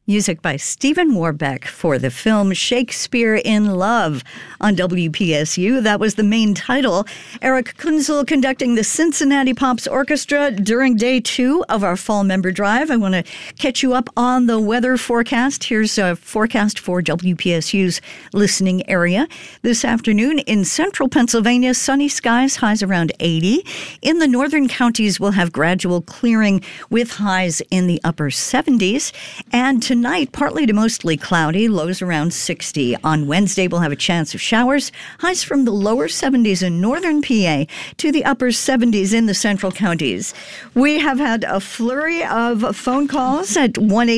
Music by Stephen Warbeck for the film Shakespeare in Love on WPSU. That was the main title. Eric Kunzel conducting the Cincinnati Pops Orchestra during day 2 of our Fall Member Drive. I want to catch you up on the weather forecast. Here's a forecast for WPSU's listening area. This afternoon in central Pennsylvania, sunny skies, highs around 80. In the northern counties, we'll have gradual clearing with highs in the upper 70s. And tonight, partly to mostly cloudy, lows around 60. On Wednesday, we'll have a chance of showers, highs from the lower 70s in northern PA to the upper 70s in the central counties. We have had a flurry of phone calls at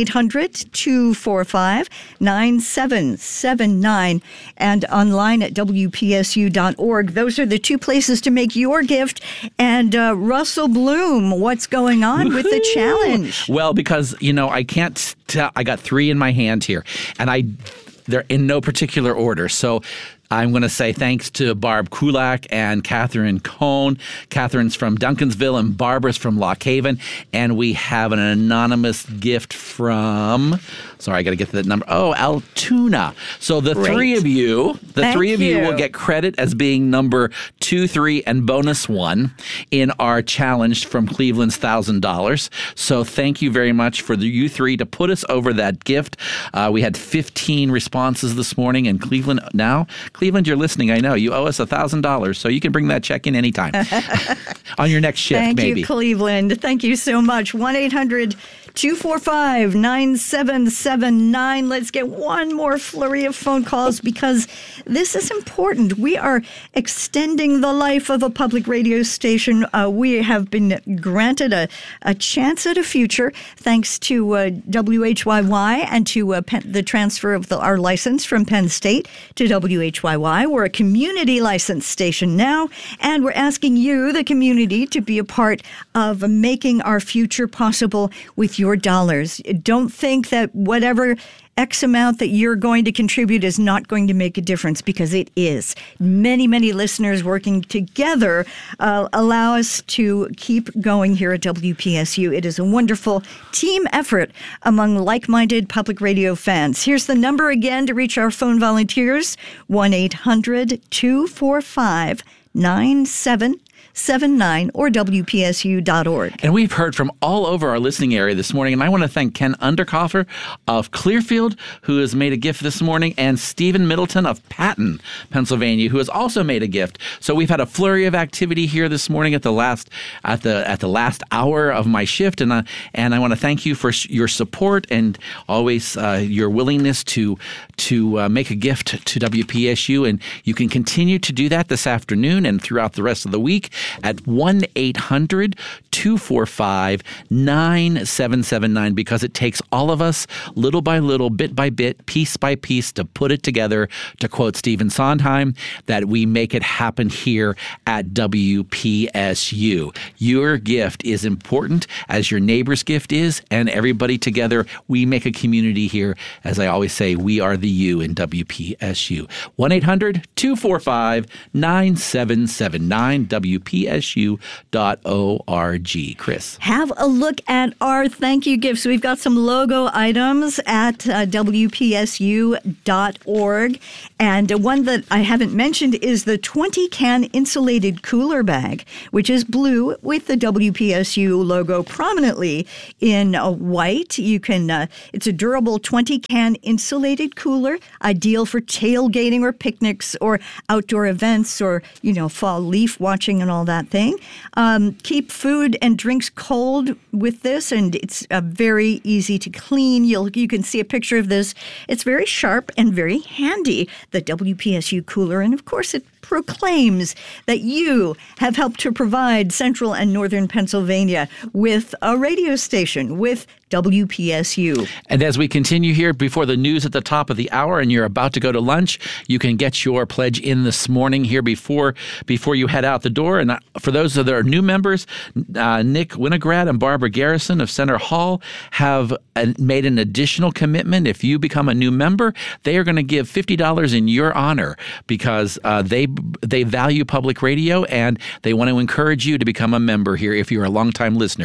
1-800-245-9779 and online at WPSU.org. Those are the two places to make your gift. And Russell Bloom, what's going on with the challenge? Well, because, I can't tell. I got 3 in my hand here, and they're in no particular order. So I'm going to say thanks to Barb Kulak and Catherine Cohn. Catherine's from Duncansville and Barbara's from Lock Haven. And we have an anonymous gift from, sorry, I got to get to that number. Oh, Altoona. So the Great. three of you you. will get credit as being number 2, 3, and bonus 1 in our challenge from Cleveland's $1,000. So thank you very much for you 3 to put us over that gift. We had 15 responses this morning, and Cleveland, you're listening. I know you owe us $1,000, so you can bring that check in anytime on your next shift. Thank maybe. you, Cleveland. Thank you so much. 1-800-245-9779. Let's get one more flurry of phone calls because this is important. We are extending the life of a public radio station. We have been granted a chance at a future thanks to WHYY and to the transfer of our license from Penn State to WHYY. We're a community licensed station now, and we're asking you, the community, to be a part of making our future possible with your dollars. Don't think that whatever X amount that you're going to contribute is not going to make a difference, because it is. Many, many listeners working together allow us to keep going here at WPSU. It is a wonderful team effort among like-minded public radio fans. Here's the number again to reach our phone volunteers, 1-800-245-9779 or WPSU.org. And we've heard from all over our listening area this morning, and I want to thank Ken Underkoffer of Clearfield, who has made a gift this morning, and Stephen Middleton of Patton, Pennsylvania, who has also made a gift. So we've had a flurry of activity here this morning at the last hour of my shift, and I want to thank you for your support and always your willingness to make a gift to WPSU, and you can continue to do that this afternoon and throughout the rest of the week at 1-800-245-9779, because it takes all of us little by little, bit by bit, piece by piece to put it together, to quote Stephen Sondheim, that we make it happen here at WPSU. Your gift is important, as your neighbor's gift is, and everybody together, we make a community here. As I always say, we are the you in WPSU. 1-800-245-9779, WPSU.org. Chris. Have a look at our thank you gifts. We've got some logo items at WPSU.org. And one that I haven't mentioned is the 20-can insulated cooler bag, which is blue with the WPSU logo prominently in white. You can. It's a durable 20-can insulated cooler, ideal for tailgating or picnics or outdoor events or, fall leaf watching and all that thing. Keep food and drinks cold with this, and it's very easy to clean. You can see a picture of this. It's very sharp and very handy, the WPSU cooler, and of course it proclaims that you have helped to provide central and northern Pennsylvania with a radio station, with WPSU. And as we continue here before the news at the top of the hour and you're about to go to lunch, you can get your pledge in this morning here before you head out the door. And for those that are new members, Nick Winograd and Barbara Garrison of Center Hall have made an additional commitment. If you become a new member, they are going to give $50 in your honor, because they they value public radio, and they want to encourage you to become a member here if you're a longtime listener.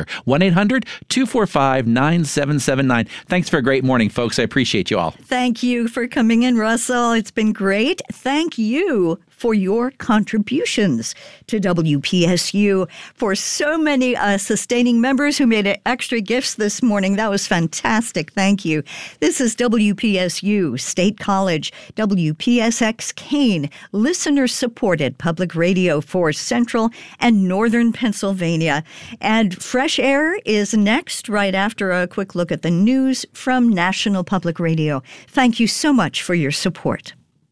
1-800-245-9779. Thanks for a great morning, folks. I appreciate you all. Thank you for coming in, Russell. It's been great. Thank you for your contributions to WPSU, for so many sustaining members who made extra gifts this morning. That was fantastic. Thank you. This is WPSU, State College, WPSX Kane, listener-supported public radio for Central and Northern Pennsylvania. And Fresh Air is next, right after a quick look at the news from National Public Radio. Thank you so much for your support.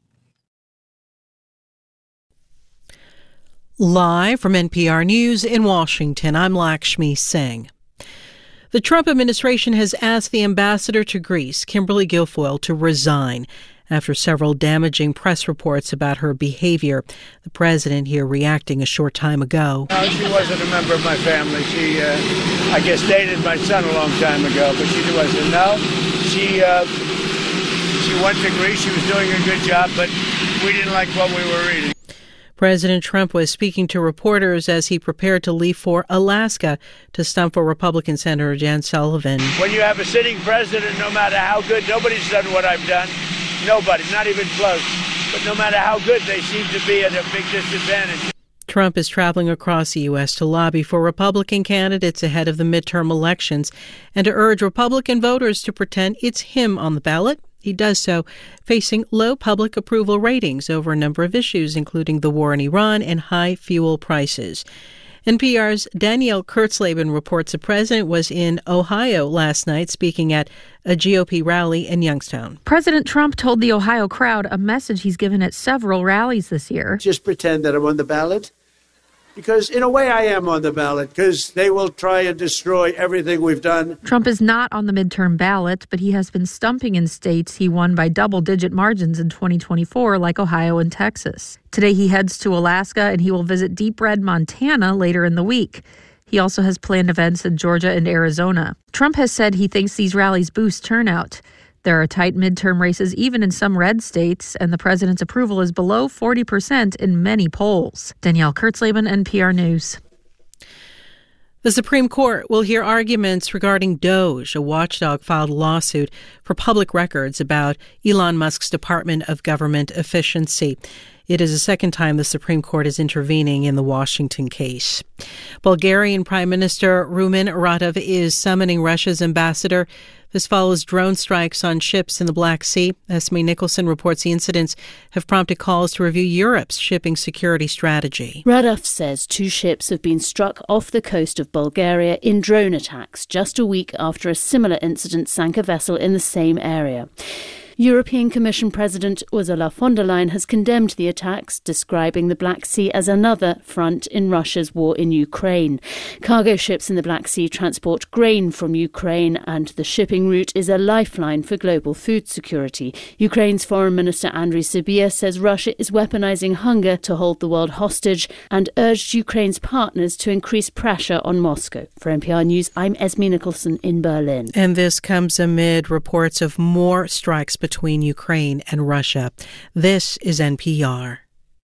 Live from NPR News in Washington, I'm Lakshmi Singh. The Trump administration has asked the ambassador to Greece, Kimberly Guilfoyle, to resign after several damaging press reports about her behavior. The president here reacting a short time ago. No, she wasn't a member of my family. She, I guess, dated my son a long time ago, but she wasn't. No, she went to Greece. She was doing a good job, but we didn't like what we were reading. President Trump was speaking to reporters as he prepared to leave for Alaska to stump for Republican Senator Jan Sullivan. When you have a sitting president, no matter how good, nobody's done what I've done. Nobody, not even close. But no matter how good, they seem to be at a big disadvantage. Trump is traveling across the U.S. to lobby for Republican candidates ahead of the midterm elections and to urge Republican voters to pretend it's him on the ballot. He does so facing low public approval ratings over a number of issues, including the war in Iran and high fuel prices. NPR's Danielle Kurtzleben reports the president was in Ohio last night speaking at a GOP rally in Youngstown. President Trump told the Ohio crowd a message he's given at several rallies this year. Just pretend that I'm on the ballot. Because in a way I am on the ballot, because they will try and destroy everything we've done. Trump is not on the midterm ballot, but he has been stumping in states he won by double-digit margins in 2024, like Ohio and Texas. Today he heads to Alaska, and he will visit Deep Red, Montana later in the week. He also has planned events in Georgia and Arizona. Trump has said he thinks these rallies boost turnout. There are tight midterm races even in some red states, and the president's approval is below 40% in many polls. Danielle Kurtzleben, NPR News. The Supreme Court will hear arguments regarding DOGE, a watchdog filed a lawsuit for public records about Elon Musk's Department of Government Efficiency. It is the second time the Supreme Court is intervening in the Washington case. Bulgarian Prime Minister Rumen Radev is summoning Russia's ambassador. This follows drone strikes on ships in the Black Sea. Esme Nicholson reports the incidents have prompted calls to review Europe's shipping security strategy. Radev says 2 ships have been struck off the coast of Bulgaria in drone attacks just a week after a similar incident sank a vessel in the same area. European Commission President Ursula von der Leyen has condemned the attacks, describing the Black Sea as another front in Russia's war in Ukraine. Cargo ships in the Black Sea transport grain from Ukraine, and the shipping route is a lifeline for global food security. Ukraine's Foreign Minister Andriy Sybiha says Russia is weaponizing hunger to hold the world hostage and urged Ukraine's partners to increase pressure on Moscow. For NPR News, I'm Esme Nicholson in Berlin. And this comes amid reports of more strikes between Ukraine and Russia. This is NPR.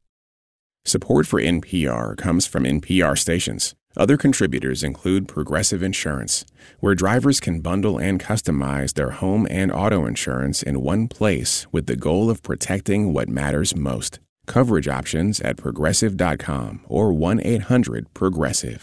Support for NPR comes from NPR stations. Other contributors include Progressive Insurance, where drivers can bundle and customize their home and auto insurance in one place with the goal of protecting what matters most. Coverage options at Progressive.com or 1-800-PROGRESSIVE.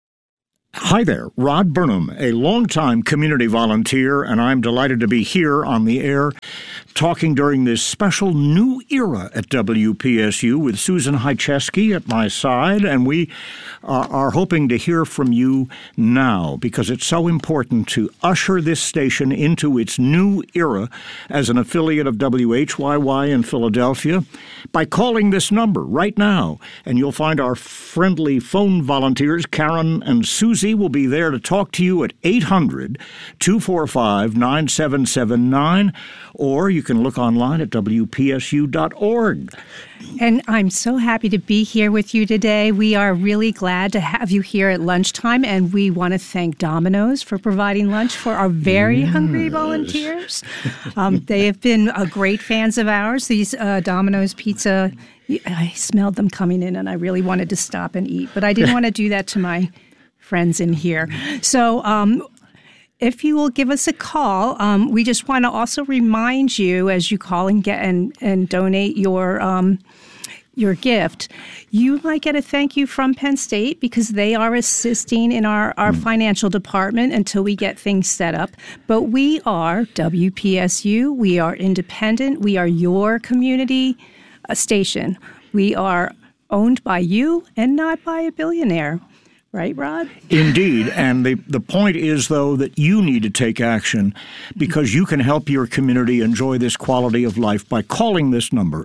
Hi there, Rod Burnham, a longtime community volunteer, and I'm delighted to be here on the air talking during this special new era at WPSU with Susan Hycheski at my side, and we are hoping to hear from you now because it's so important to usher this station into its new era as an affiliate of WHYY in Philadelphia by calling this number right now, and you'll find our friendly phone volunteers, Karen and Susie, will be there to talk to you at 800-245-9779, or you can look online at WPSU.org. And I'm so happy to be here with you today. We are really glad to have you here at lunchtime, and we want to thank Domino's for providing lunch for our very hungry volunteers. They have been great fans of ours. These Domino's pizza, I smelled them coming in, and I really wanted to stop and eat, but I didn't want to do that to my friends in here. So if you will give us a call, we just want to also remind you as you call and get and donate your gift, you might get a thank you from Penn State because they are assisting in our financial department until we get things set up. But we are WPSU. We are independent. We are your community station. We are owned by you and not by a billionaire. Right, Rod? Indeed. And the point is, though, that you need to take action because you can help your community enjoy this quality of life by calling this number,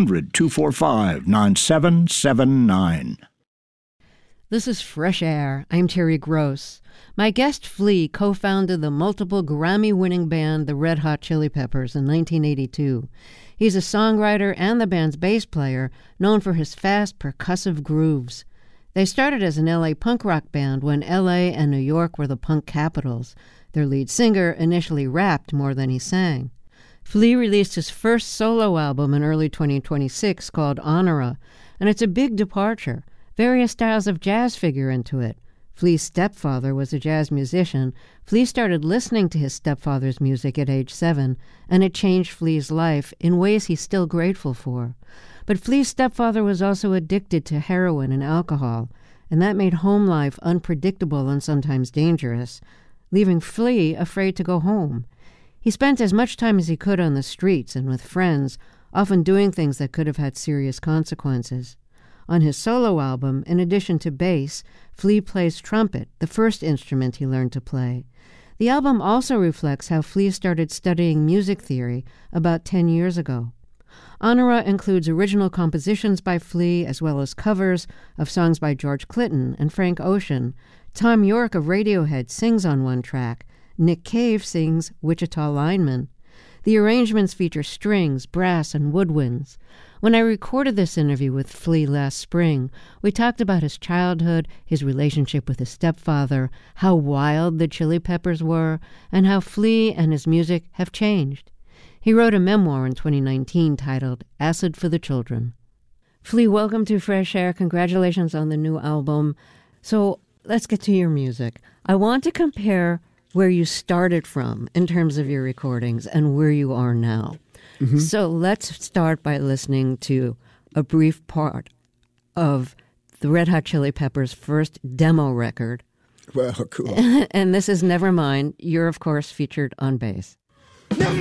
800-245-9779. This is Fresh Air. I'm Terry Gross. My guest, Flea, co-founded the multiple Grammy-winning band The Red Hot Chili Peppers in 1982. He's a songwriter and the band's bass player, known for his fast, percussive grooves. They started as an L.A. punk rock band when L.A. and New York were the punk capitals. Their lead singer initially rapped more than he sang. Flea released his first solo album in early 2026 called Honora, and it's a big departure. Various styles of jazz figure into it. Flea's stepfather was a jazz musician. Flea started listening to his stepfather's music at age 7, and it changed Flea's life in ways he's still grateful for. But Flea's stepfather was also addicted to heroin and alcohol, and that made home life unpredictable and sometimes dangerous, leaving Flea afraid to go home. He spent as much time as he could on the streets and with friends, often doing things that could have had serious consequences. On his solo album, in addition to bass, Flea plays trumpet, the first instrument he learned to play. The album also reflects how Flea started studying music theory about 10 years ago. Honora includes original compositions by Flea as well as covers of songs by George Clinton and Frank Ocean. Tom York of Radiohead sings on one track. Nick Cave sings Wichita Lineman. The arrangements feature strings, brass, and woodwinds. When I recorded this interview with Flea last spring, we talked about his childhood, his relationship with his stepfather, how wild the Chili Peppers were, and how Flea and his music have changed. He wrote a memoir in 2019 titled Acid for the Children. Flea, welcome to Fresh Air. Congratulations on the new album. So let's get to your music. I want to compare where you started from in terms of your recordings and where you are now. Mm-hmm. So let's start by listening to a brief part of the Red Hot Chili Peppers' first demo record. Well, cool. And this is Nevermind. You're, of course, featured on bass.